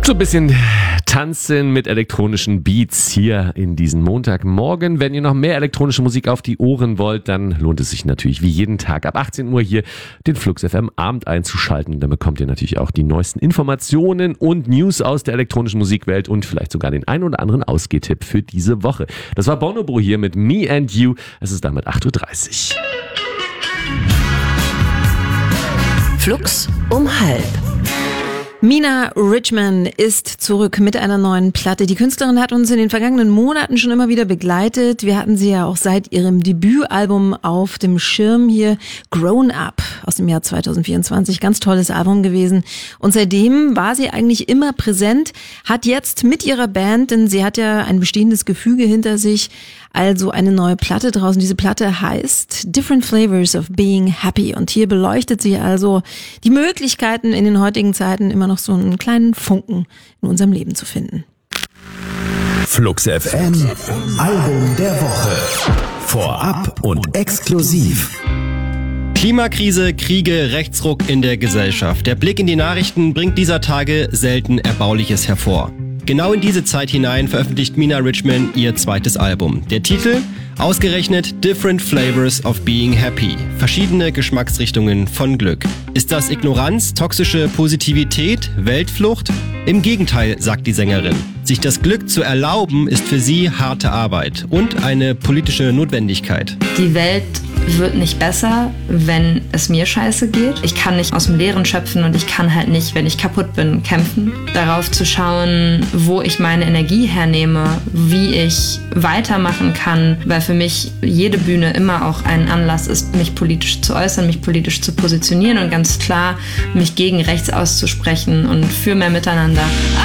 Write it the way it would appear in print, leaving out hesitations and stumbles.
So ein bisschen tanzen mit elektronischen Beats hier in diesen Montagmorgen. Wenn ihr noch mehr elektronische Musik auf die Ohren wollt, dann lohnt es sich natürlich wie jeden Tag ab 18 Uhr hier den Flux FM Abend einzuschalten. Dann bekommt ihr natürlich auch die neuesten Informationen und News aus der elektronischen Musikwelt und vielleicht sogar den ein oder anderen Ausgehtipp für diese Woche. Das war Bonobo hier mit Me and You. Es ist damit 8.30 Uhr. Flux um 12:30. Mina Richman ist zurück mit einer neuen Platte. Die Künstlerin hat uns in den vergangenen Monaten schon immer wieder begleitet. Wir hatten sie ja auch seit ihrem Debütalbum auf dem Schirm hier. Grown Up aus dem Jahr 2024. Ganz tolles Album gewesen. Und seitdem war sie eigentlich immer präsent, hat jetzt mit ihrer Band, denn sie hat ja ein bestehendes Gefüge hinter sich, also eine neue Platte draußen. Diese Platte heißt Different Flavors of Being Happy. Und hier beleuchtet sie also die Möglichkeiten in den heutigen Zeiten immer noch so einen kleinen Funken in unserem Leben zu finden. Flux FM, Album der Woche. Vorab und exklusiv. Klimakrise, Kriege, Rechtsruck in der Gesellschaft. Der Blick in die Nachrichten bringt dieser Tage selten Erbauliches hervor. Genau in diese Zeit hinein veröffentlicht Mina Richman ihr zweites Album. Der Titel? Ausgerechnet Different Flavors of Being Happy. Verschiedene Geschmacksrichtungen von Glück. Ist das Ignoranz, toxische Positivität, Weltflucht? Im Gegenteil, sagt die Sängerin. Sich das Glück zu erlauben, ist für sie harte Arbeit und eine politische Notwendigkeit. Die Welt wird nicht besser, wenn es mir scheiße geht. Ich kann nicht aus dem Leeren schöpfen und ich kann halt nicht, wenn ich kaputt bin, kämpfen. Darauf zu schauen, wo ich meine Energie hernehme, wie ich weitermachen kann, weil für mich jede Bühne immer auch ein Anlass ist, mich politisch zu äußern, mich politisch zu positionieren und ganz klar mich gegen rechts auszusprechen und für mehr Miteinander.